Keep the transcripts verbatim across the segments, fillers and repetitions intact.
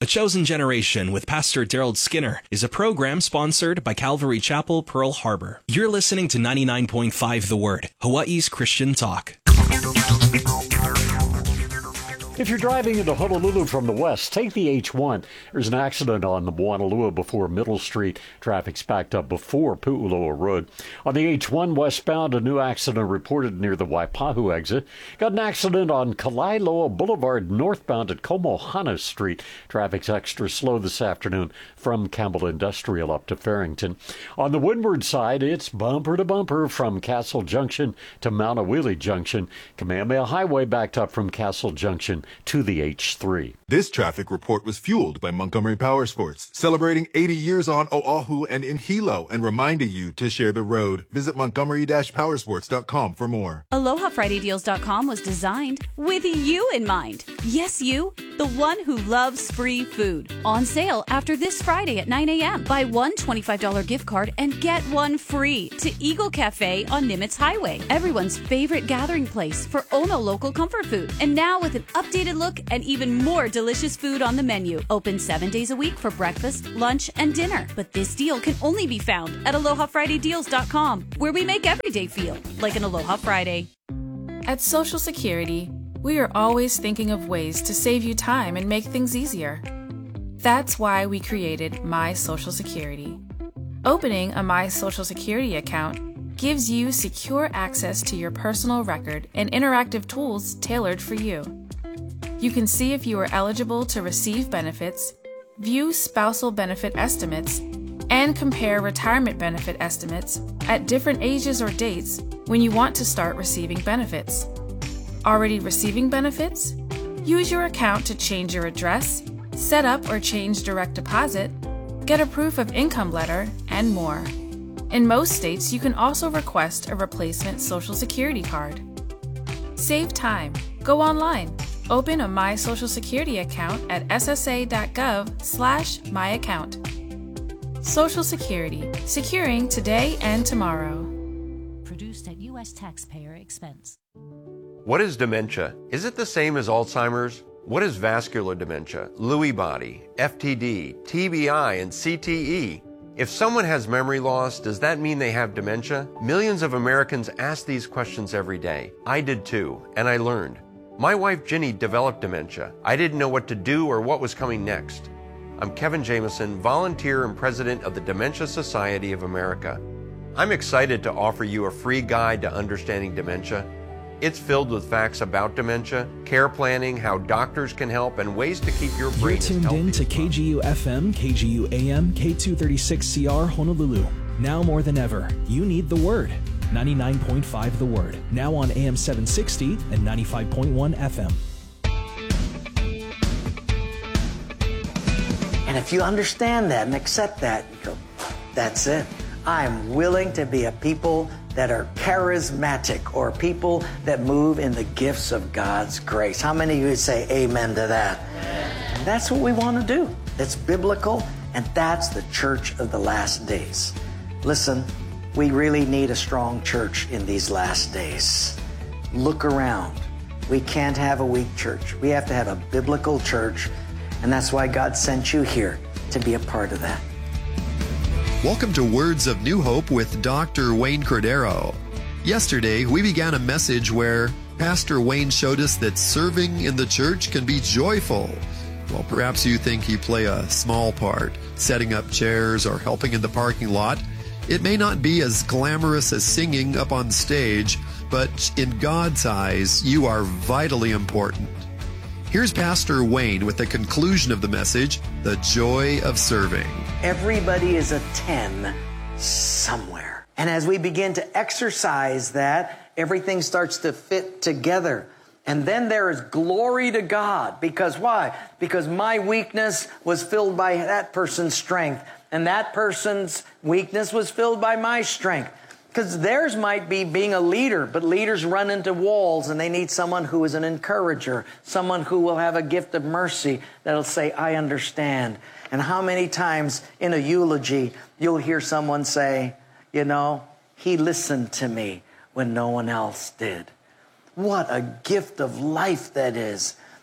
The Chosen Generation with Pastor Daryl Skinner is a program sponsored by Calvary Chapel, Pearl Harbor. You're listening to ninety-nine point five The Word, Hawaii's Christian talk. If you're driving into Honolulu from the west, take the H one. There's an accident on the Moanalua before Middle Street. Traffic's backed up before Pu'uloa Road. On the H one westbound, a new accident reported near the Waipahu exit. Got an accident on Kalailoa Boulevard northbound at Komohana Street. Traffic's extra slow this afternoon from Campbell Industrial up to Farrington. On the windward side, it's bumper to bumper from Castle Junction to Mount Awili Junction. Kamehameha Highway backed up from Castle Junction to the H three. This traffic report was fueled by Montgomery Power Sports, celebrating eighty years on Oahu and in Hilo and reminding you to share the road. Visit montgomery dash powersports dot com for more. Aloha Friday Deals dot com was designed with you in mind. Yes, you, the one who loves free food. On sale after this Friday at nine a.m. Buy one twenty-five dollars gift card and get one free to Eagle Cafe on Nimitz Highway, everyone's favorite gathering place for Ono local comfort food. And now with an updated look and even more delicious food on the menu. Open seven days a week for breakfast, lunch, and dinner. But this deal can only be found at Aloha Friday Deals dot com, where we make every day feel like an Aloha Friday. At Social Security, we are always thinking of ways to save you time and make things easier. That's why we created My Social Security. Opening a My Social Security account gives you secure access to your personal record and interactive tools tailored for you. You can see if you are eligible to receive benefits, view spousal benefit estimates, and compare retirement benefit estimates at different ages or dates when you want to start receiving benefits. Already receiving benefits? Use your account to change your address, set up or change direct deposit, get a proof of income letter, and more. In most states, you can also request a replacement Social Security card. Save time. Go online. Open a My Social Security account at s s a dot gov slash my account. Social Security, securing today and tomorrow. Produced at U S taxpayer expense. What is dementia? Is it the same as Alzheimer's? What is vascular dementia, Lewy body, F T D, T B I, and C T E? If someone has memory loss, does that mean they have dementia? Millions of Americans ask these questions every day. I did too, and I learned. My wife Ginny developed dementia. I didn't know what to do or what was coming next. I'm Kevin Jameson, volunteer and president of the Dementia Society of America. I'm excited to offer you a free guide to understanding dementia. It's filled with facts about dementia, care planning, how doctors can help, and ways to keep your brain as healthy as possible. You're tuned in to K G U F M, K G U A M, K two thirty-six C R Honolulu. Now more than ever, you need the Word. ninety-nine point five The Word, now on A M seven sixty and ninety-five point one F M. And if you understand that and accept that, you go, that's it. I'm willing to be a people that are charismatic or people that move in the gifts of God's grace. How many of you would say amen to that? Amen. That's what we want to do. It's biblical, and that's the church of the last days. Listen, we really need a strong church in these last days. Look around. We can't have a weak church. We have to have a biblical church, and that's why God sent you here to be a part of that. Welcome to Words of New Hope with Doctor Wayne Cordero. Yesterday, we began a message where Pastor Wayne showed us that serving in the church can be joyful. Well, perhaps you think he play a small part, setting up chairs or helping in the parking lot. It may not be as glamorous as singing up on stage, but in God's eyes, you are vitally important. Here's Pastor Wayne with the conclusion of the message, The Joy of Serving. Everybody is a ten somewhere. And as we begin to exercise that, everything starts to fit together. And then there is glory to God. Because why? Because my weakness was filled by that person's strength. And that person's weakness was filled by my strength. Because theirs might be being a leader, but leaders run into walls and they need someone who is an encourager, someone who will have a gift of mercy that'll say, I understand. And how many times in a eulogy you'll hear someone say, you know, he listened to me when no one else did. What a gift of life that is.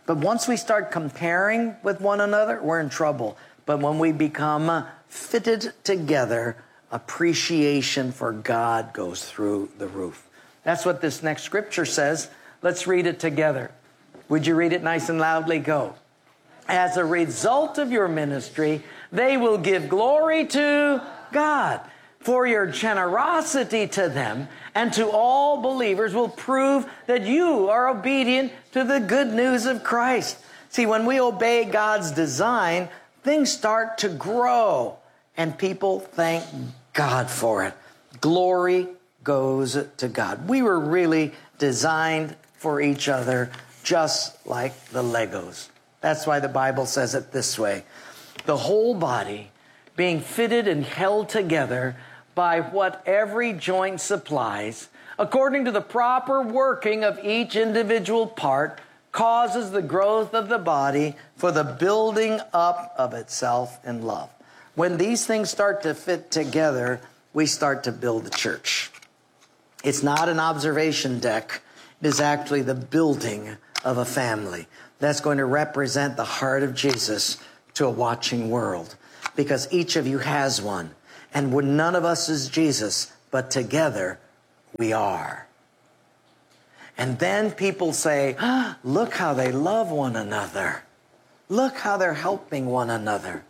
But once we start comparing with one another, we're in trouble. But when we become fitted together, appreciation for God goes through the roof. That's what this next scripture says. Let's read it together. Would you read it nice and loudly? Go. As a result of your ministry, they will give glory to God. For your generosity to them and to all believers will prove that you are obedient to the good news of Christ. See, when we obey God's design, things start to grow, and people thank God for it. Glory goes to God. We were really designed for each other, just like the Legos. That's why the Bible says it this way. The whole body being fitted and held together by what every joint supplies, according to the proper working of each individual part, causes the growth of the body for the building up of itself in love. When these things start to fit together, we start to build the church. It's not an observation deck. It is actually the building of a family. That's going to represent the heart of Jesus to a watching world, because each of you has one. And when none of us is Jesus, but together we are. And then people say, ah, look how they love one another. Look how they're helping one another.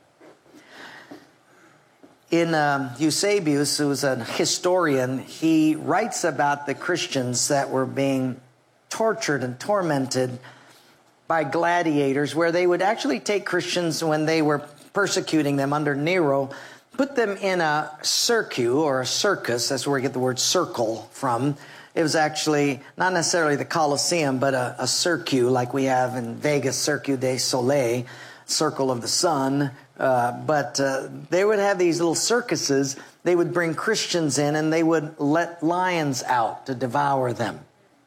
In um, Eusebius, who's a historian, he writes about the Christians that were being tortured and tormented by gladiators, where they would actually take Christians when they were persecuting them under Nero, put them in a circu or a circus. That's where we get the word circle from. It was actually not necessarily the Colosseum, but a, a circu like we have in Vegas, Cirque du Soleil, Circle of the Sun. Uh, but uh, they would have these little circuses. They would bring Christians in, and they would let lions out to devour them.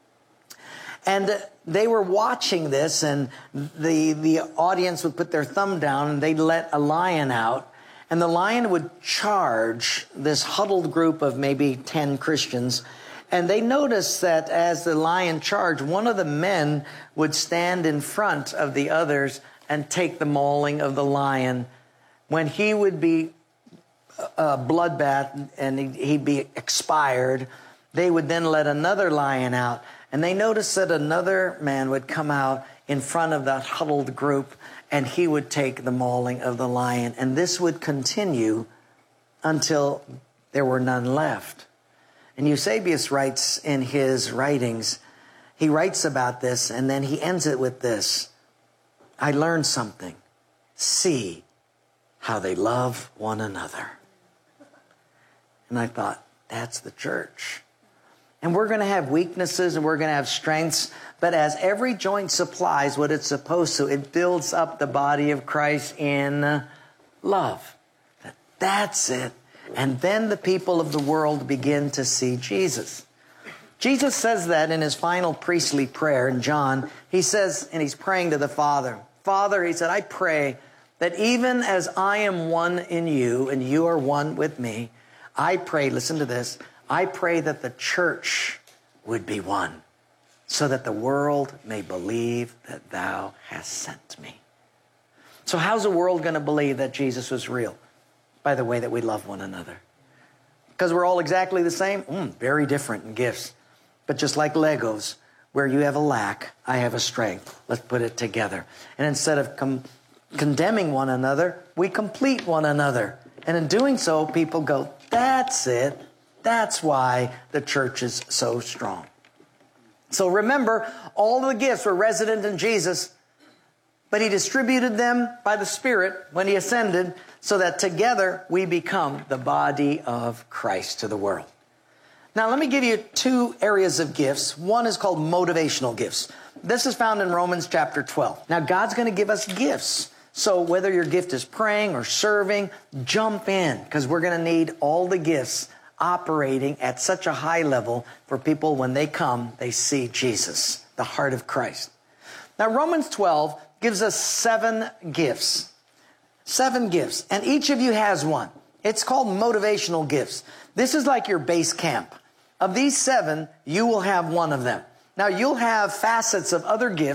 And they were watching this, and the, the audience would put their thumb down, and they'd let a lion out. And the lion would charge this huddled group of maybe ten Christians. And they noticed that as the lion charged, one of the men would stand in front of the others and take the mauling of the lion. When he would be a bloodbath and he'd be expired, they would then let another lion out. And they noticed that another man would come out in front of that huddled group, and he would take the mauling of the lion. And this would continue until there were none left. And Eusebius writes in his writings, he writes about this, and then he ends it with this: I learned something. See how they love one another. And I thought, that's the church. And we're going to have weaknesses and we're going to have strengths, but as every joint supplies what it's supposed to, it builds up the body of Christ in love. That's it. And then the people of the world begin to see Jesus. Jesus says that in his final priestly prayer in John. He says, and he's praying to the Father. Father, he said, I pray that even as I am one in you and you are one with me, I pray, listen to this, I pray that the church would be one, so that the world may believe that thou hast sent me. So how's the world going to believe that Jesus was real? By the way that we love one another. Because we're all exactly the same? Mm, very different in gifts. But just like Legos, where you have a lack, I have a strength. Let's put it together. And instead of com- condemning one another, we complete one another. And in doing so, people go, that's it. That's why the church is so strong. So remember, all the gifts were resident in Jesus, but he distributed them by the Spirit when he ascended, so that together we become the body of Christ to the world. Now, let me give you two areas of gifts. One is called motivational gifts. This is found in Romans chapter twelve. Now, God's going to give us gifts. So whether your gift is praying or serving, jump in, because we're going to need all the gifts operating at such a high level for people when they come, they see Jesus, the heart of Christ. Now, Romans twelve gives us seven gifts. Seven gifts, and each of you has one. It's called motivational gifts. This is like your base camp. Of these seven, you will have one of them. Now, you'll have facets of other gifts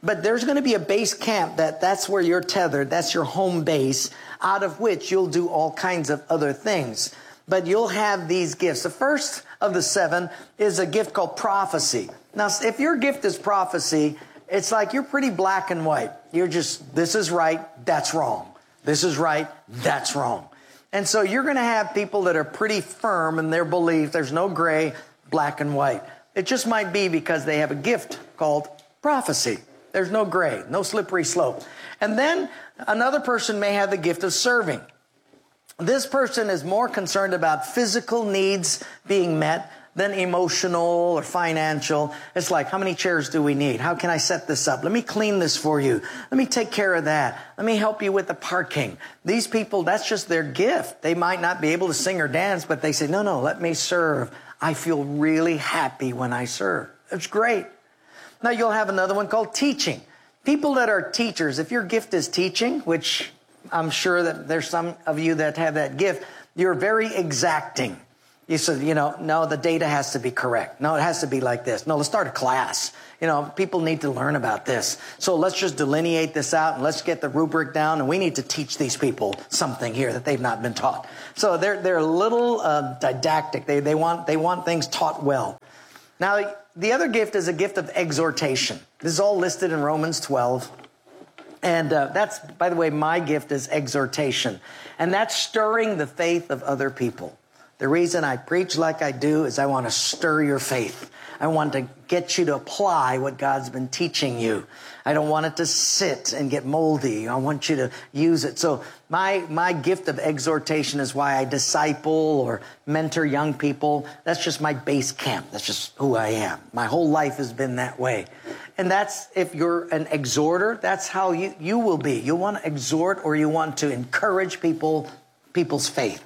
But there's going to be a base camp that that's where you're tethered. That's your home base, out of which you'll do all kinds of other things. But you'll have these gifts. The first of the seven is a gift called prophecy. Now, if your gift is prophecy, it's like you're pretty black and white. You're just, this is right, that's wrong. This is right, that's wrong. And so you're going to have people that are pretty firm in their belief. There's no gray, black and white. It just might be because they have a gift called prophecy. There's no gray, no slippery slope. And then another person may have the gift of serving. This person is more concerned about physical needs being met than emotional or financial. It's like, how many chairs do we need? How can I set this up? Let me clean this for you. Let me take care of that. Let me help you with the parking. These people, that's just their gift. They might not be able to sing or dance, but they say, no, no, let me serve. I feel really happy when I serve. It's great. Now you'll have another one called teaching. People that are teachers, if your gift is teaching, which I'm sure that there's some of you that have that gift, you're very exacting. You said, you know, no, the data has to be correct. No, it has to be like this. No, let's start a class. You know, people need to learn about this. So let's just delineate this out and let's get the rubric down, and we need to teach these people something here that they've not been taught. So they're they're a little uh, didactic. They they want they want things taught well. Now, the other gift is a gift of exhortation. This is all listed in Romans twelve. And uh, that's, by the way, my gift is exhortation. And that's stirring the faith of other people. The reason I preach like I do is I want to stir your faith. I want to get you to apply what God's been teaching you. I don't want it to sit and get moldy. I want you to use it. So my my gift of exhortation is why I disciple or mentor young people. That's just my base camp. That's just who I am. My whole life has been that way. And that's, if you're an exhorter, that's how you, you will be. You want to exhort, or you want to encourage people, people's faith.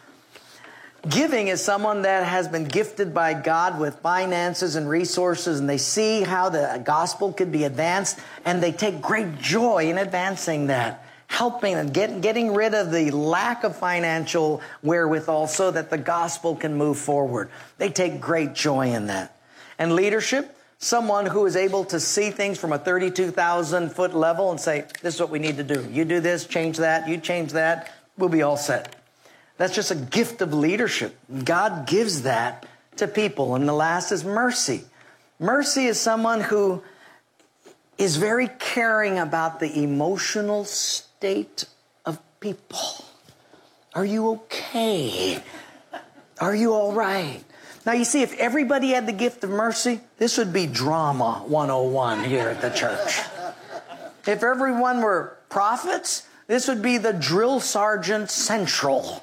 Giving is someone that has been gifted by God with finances and resources, and they see how the gospel could be advanced, and they take great joy in advancing that, helping and get, getting rid of the lack of financial wherewithal so that the gospel can move forward. They take great joy in that. And leadership, someone who is able to see things from a thirty-two thousand foot level and say, this is what we need to do. You do this, change that, you change that, we'll be all set. That's just a gift of leadership. God gives that to people. And the last is mercy. Mercy is someone who is very caring about the emotional state of people. Are you okay? Are you all right? Now, you see, if everybody had the gift of mercy, this would be drama one oh one here at the church. If everyone were prophets, this would be the drill sergeant central.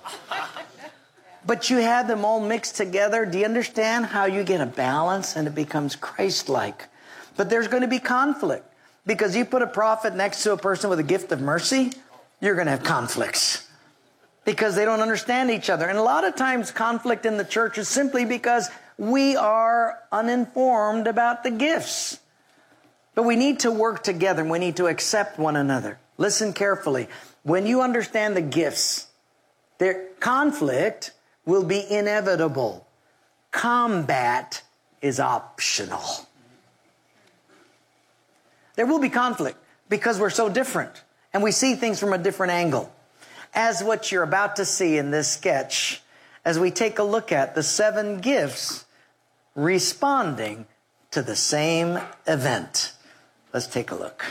But you have them all mixed together. Do you understand how you get a balance and it becomes Christ-like? But there's going to be conflict. Because you put a prophet next to a person with a gift of mercy, you're going to have conflicts. Because they don't understand each other. And a lot of times conflict in the church is simply because we are uninformed about the gifts. But we need to work together and we need to accept one another. Listen carefully. When you understand the gifts, their conflict will be inevitable. Combat is optional. There will be conflict because we're so different and we see things from a different angle. As what you're about to see in this sketch, as we take a look at the seven gifts responding to the same event. Let's take a look.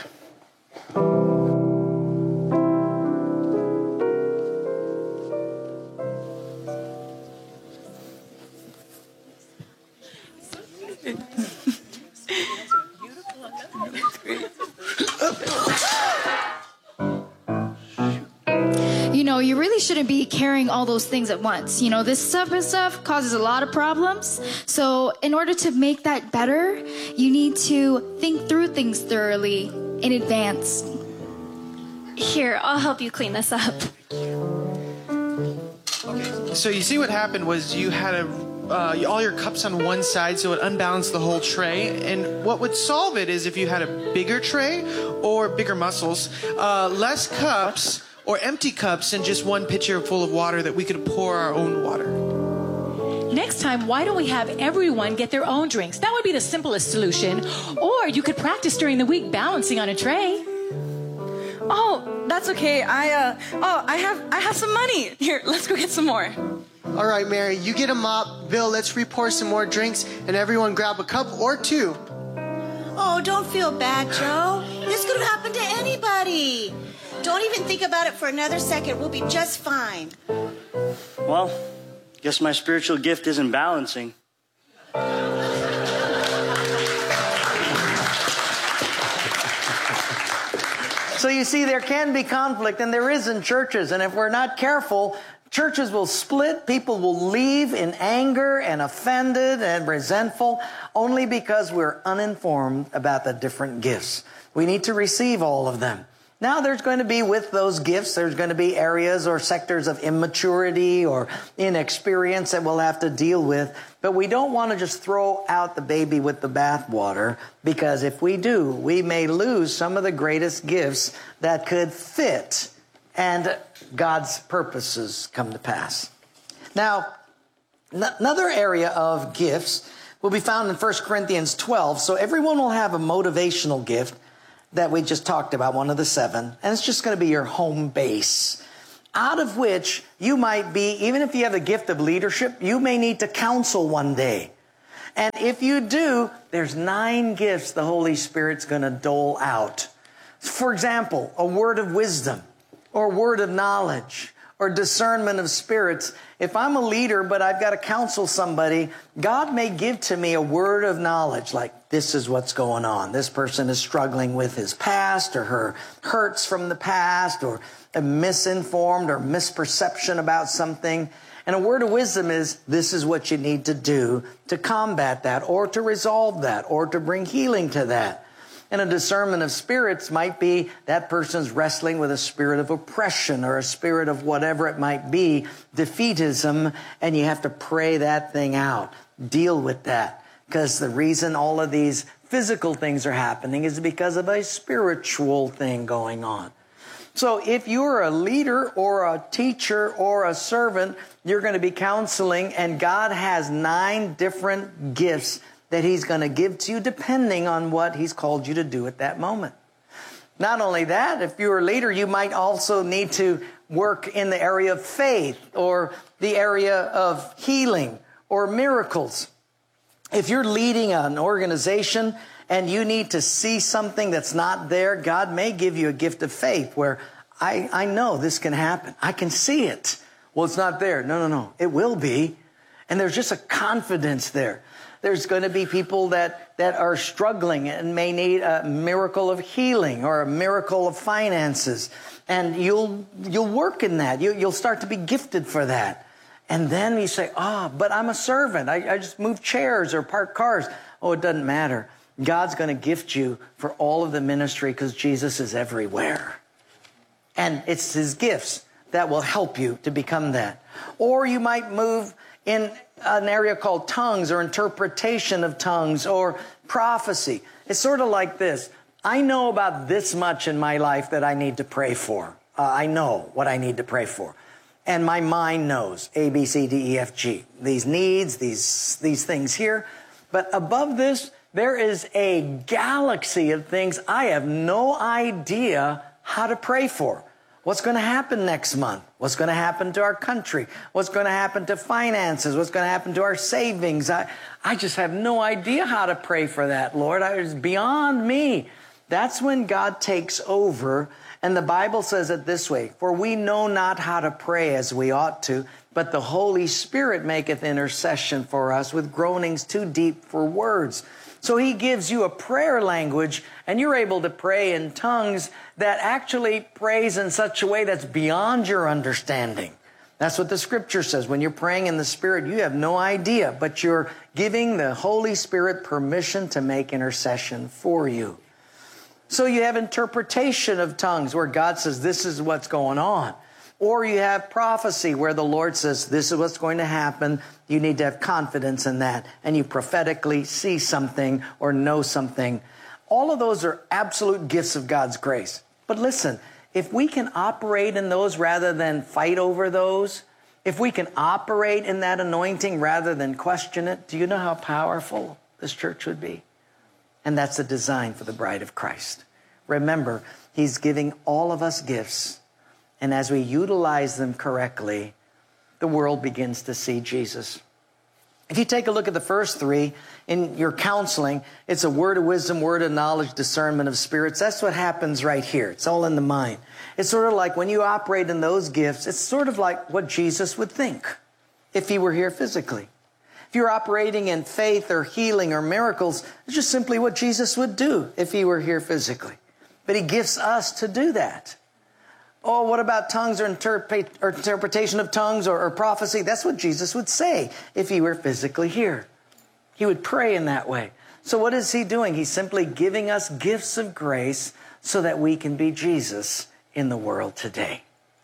You know, you really shouldn't be carrying all those things at once. You know, this stuff and stuff causes a lot of problems. So in order to make that better, you need to think through things thoroughly in advance. Here, I'll help you clean this up. So you see what happened was you had a, uh, all your cups on one side, so it unbalanced the whole tray. And what would solve it is if you had a bigger tray or bigger mussels, uh, less cups or empty cups, and just one pitcher full of water that we could pour our own water. Next time, why don't we have everyone get their own drinks? That would be the simplest solution. Or you could practice during the week balancing on a tray. Oh, that's okay. I, uh, oh, I have, I have some money. Here, let's go get some more. All right, Mary, you get a mop. Bill, let's re-pour some more drinks, and everyone grab a cup or two. Oh, don't feel bad, Joe. This could have happened to anybody. Don't even think about it for another second. We'll be just fine. Well, guess my spiritual gift isn't balancing. So you see, there can be conflict, and there is in churches. And if we're not careful, churches will split. People will leave in anger and offended and resentful only because we're uninformed about the different gifts. We need to receive all of them. Now, there's going to be, with those gifts, there's going to be areas or sectors of immaturity or inexperience that we'll have to deal with. But we don't want to just throw out the baby with the bathwater, because if we do, we may lose some of the greatest gifts that could fit and God's purposes come to pass. Now, n- another area of gifts will be found in First Corinthians twelve. So everyone will have a motivational gift that we just talked about, one of the seven, and it's just going to be your home base, out of which you might be, even if you have the gift of leadership, you may need to counsel one day. And if you do, there's nine gifts the Holy Spirit's going to dole out. For example, a word of wisdom, or word of knowledge, or discernment of spirits. If I'm a leader, but I've got to counsel somebody, God may give to me a word of knowledge, like this is what's going on. This person is struggling with his past or her hurts from the past, or a misinformed or misperception about something. And a word of wisdom is, this is what you need to do to combat that, or to resolve that, or to bring healing to that. And a discernment of spirits might be that person's wrestling with a spirit of oppression or a spirit of whatever it might be, defeatism, and you have to pray that thing out. Deal with that. Because the reason all of these physical things are happening is because of a spiritual thing going on. So if you're a leader or a teacher or a servant, you're going to be counseling, and God has nine different gifts that He's going to give to you depending on what He's called you to do at that moment. Not only that, if you're a leader, you might also need to work in the area of faith or the area of healing or miracles. If you're leading an organization and you need to see something that's not there, God may give you a gift of faith where I, I know this can happen. I can see it. Well, it's not there. No, no, no. It will be. And there's just a confidence there. There's going to be people that, that are struggling and may need a miracle of healing or a miracle of finances. And you'll, you'll work in that. You, you'll start to be gifted for that. And then you say, ah, oh, but I'm a servant. I, I just move chairs or park cars. Oh, it doesn't matter. God's going to gift you for all of the ministry because Jesus is everywhere. And it's His gifts that will help you to become that. Or you might move in an area called tongues or interpretation of tongues or prophecy. It's sort of like this. I know about this much in my life that I need to pray for. Uh, I know what I need to pray for. And my mind knows A, B, C, D, E, F, G. These needs, these, these things here. But above this, there is a galaxy of things I have no idea how to pray for. What's going to happen next month? What's going to happen to our country? What's going to happen to finances? What's going to happen to our savings? I, I just have no idea how to pray for that, Lord. It's beyond me. That's when God takes over. And the Bible says it this way, for we know not how to pray as we ought to, but the Holy Spirit maketh intercession for us with groanings too deep for words. So He gives you a prayer language, and you're able to pray in tongues that actually prays in such a way that's beyond your understanding. That's what the Scripture says. When you're praying in the Spirit, you have no idea, but you're giving the Holy Spirit permission to make intercession for you. So you have interpretation of tongues where God says, this is what's going on. Or you have prophecy where the Lord says, this is what's going to happen. You need to have confidence in that. And you prophetically see something or know something. All of those are absolute gifts of God's grace. But listen, if we can operate in those rather than fight over those, if we can operate in that anointing rather than question it, do you know how powerful this church would be? And that's the design for the bride of Christ. Remember, he's giving all of us gifts. And as we utilize them correctly, the world begins to see Jesus. If you take a look at the first three in your counseling, it's a word of wisdom, word of knowledge, discernment of spirits. That's what happens right here. It's all in the mind. It's sort of like when you operate in those gifts, it's sort of like what Jesus would think if he were here physically. If you're operating in faith or healing or miracles, it's just simply what Jesus would do if he were here physically. But he gifts us to do that. Oh, what about tongues or, interpret, or interpretation of tongues or, or prophecy? That's what Jesus would say if he were physically here. He would pray in that way. So what is he doing? He's simply giving us gifts of grace so that we can be Jesus in the world today.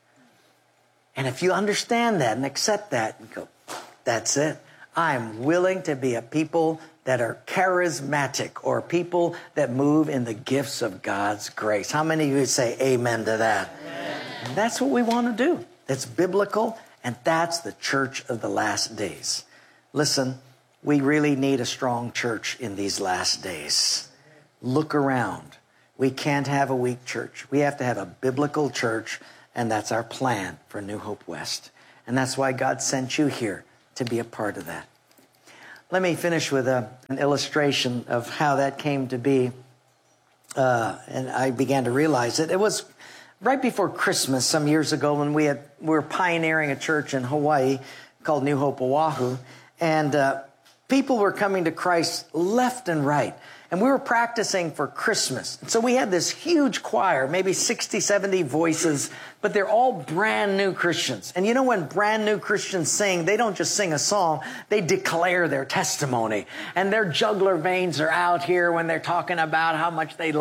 And if you understand that and accept that and go, that's it. I'm willing to be a people that are charismatic or people that move in the gifts of God's grace. How many of you say amen to that? And that's what we want to do. It's biblical, and that's the church of the last days. Listen, we really need a strong church in these last days. Look around. We can't have a weak church. We have to have a biblical church, and that's our plan for New Hope West. And that's why God sent you here, to be a part of that. Let me finish with a, an illustration of how that came to be. Uh, and I began to realize it. It was right before Christmas some years ago when we, had, we were pioneering a church in Hawaii called New Hope Oahu. And uh, people were coming to Christ left and right. And we were practicing for Christmas. So we had this huge choir, maybe sixty, seventy voices, but they're all brand new Christians. And you know when brand new Christians sing, they don't just sing a song, they declare their testimony. And their jugular veins are out here when they're talking about how much they love